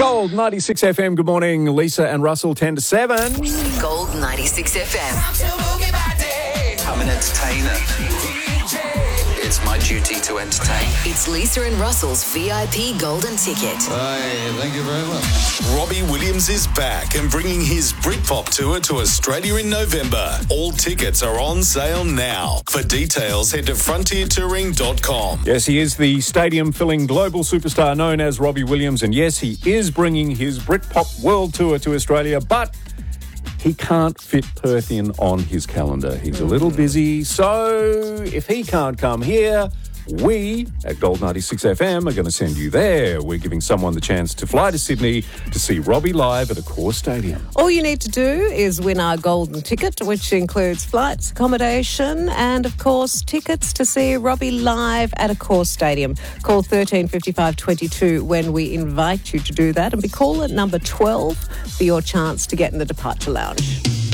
Gold 96 FM. Good morning, Lisa and Russell, 10 to 7. Gold 96 FM. I'm an entertainer. It's my duty to entertain. It's Lisa and Russell's VIP Golden Ticket. Hey, thank you very much. Robbie Williams is back and bringing his Britpop tour to Australia in November. All tickets are on sale now. For details, head to frontiertouring.com. Yes, he is the stadium-filling global superstar known as Robbie Williams. And yes, he is bringing his Britpop World Tour to Australia, but he can't fit Perth in on his calendar. He's a little busy, so if he can't come here, we at Gold 96 FM are going to send you there. We're giving someone the chance to fly to Sydney to see Robbie live at Accor Stadium. All you need to do is win our golden ticket, which includes flights, accommodation, and, of course, tickets to see Robbie live at Accor Stadium. Call 135522 when we invite you to do that, and be caller number 12 for your chance to get in the departure lounge.